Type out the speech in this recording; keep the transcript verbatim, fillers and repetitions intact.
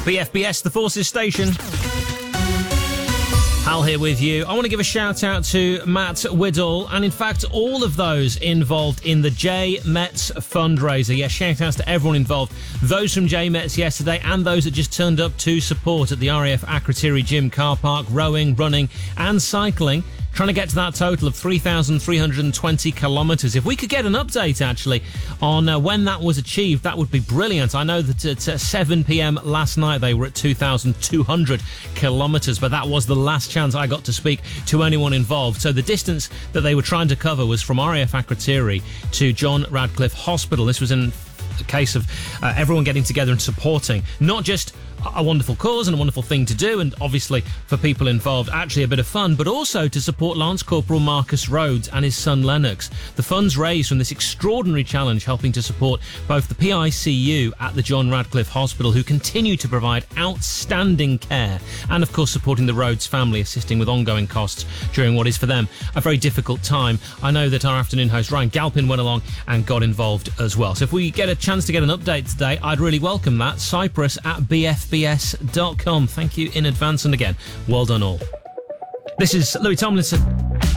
B F B S, the Forces Station. Hal here with you. I want to give a shout out to Matt Whiddle and in fact all of those involved in the J Mets fundraiser. Yeah, shout outs to everyone involved. Those from J Mets yesterday and those that just turned up to support at the R A F Akrotiri Gym car park, rowing, running and cycling. Trying to get to that total of three thousand three hundred twenty kilometres. If we could get an update, actually, on uh, when that was achieved, that would be brilliant. I know that at uh, seven p.m. last night, they were at two thousand two hundred kilometres, but that was the last chance I got to speak to anyone involved. So the distance that they were trying to cover was from R A F Akrotiri to John Radcliffe Hospital. This was in a case of uh, everyone getting together and supporting, not just a wonderful cause and a wonderful thing to do, and obviously for people involved actually a bit of fun, but also to support Lance Corporal Marcus Rhodes and his son Lennox. The funds raised from this extraordinary challenge helping to support both the P I C U at the John Radcliffe Hospital, who continue to provide outstanding care, and of course supporting the Rhodes family, assisting with ongoing costs during what is for them a very difficult time. I know that our afternoon host Ryan Galpin went along and got involved as well. So if we get a chance to get an update today, I'd really welcome that. Cyprus at B F B S dot com. Thank you in advance, and again, well done all. This is Louis Tomlinson.